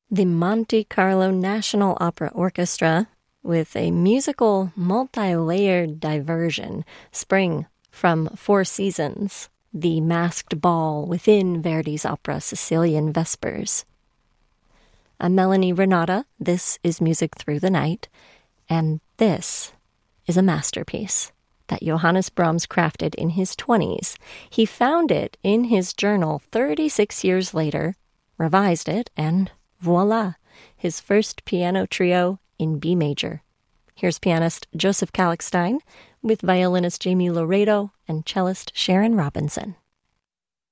The Monte Carlo National Opera Orchestra with a musical multi-layered diversion spring from Four Seasons, the masked ball within Verdi's opera Sicilian Vespers. I'm Melanie Renata. This is Music Through the Night, and this is a masterpiece that Johannes Brahms crafted in his 20s. He found it in his journal 36 years later, revised it, and voila, his first piano trio in B major. Here's pianist Joseph Kallichstein with violinist Jamie Loreto and cellist Sharon Robinson.